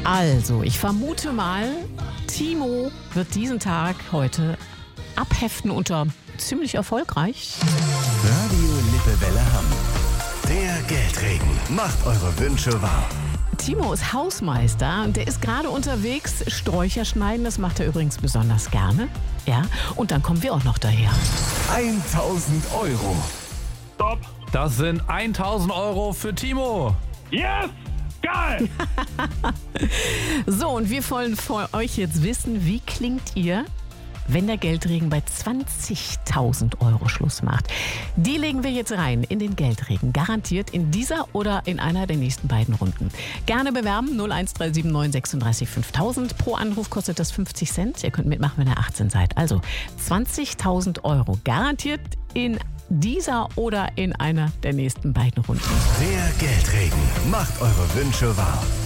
Also, ich vermute mal, Timo wird diesen Tag heute abheften unter ziemlich erfolgreich. Radio Lippewelle Hamm. Der Geldregen macht eure Wünsche wahr. Timo ist Hausmeister und der ist gerade unterwegs, Sträucher schneiden, das macht er übrigens besonders gerne. Ja, und dann kommen wir auch noch daher. 1000 Euro. Stopp. Das sind 1000 Euro für Timo. Yes! Geil! So, und wir wollen von euch jetzt wissen, wie klingt ihr, wenn der Geldregen bei 20.000 Euro Schluss macht? Die legen wir jetzt rein in den Geldregen. Garantiert in dieser oder in einer der nächsten beiden Runden. Gerne bewerben 01379 36 5000. Pro Anruf kostet das 50 Cent. Ihr könnt mitmachen, wenn ihr 18 seid. Also 20.000 Euro. Garantiert in dieser oder in einer der nächsten beiden Runden. Der Geldregen macht eure Wünsche wahr.